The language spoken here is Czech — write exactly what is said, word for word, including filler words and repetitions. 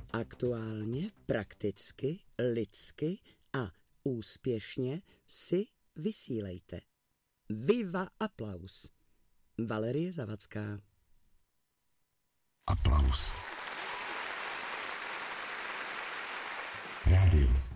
Aktuálně, prakticky, lidsky a úspěšně si vysílejte. Viva aplaus. Valerie Zavacká. Aplaus. Rádio.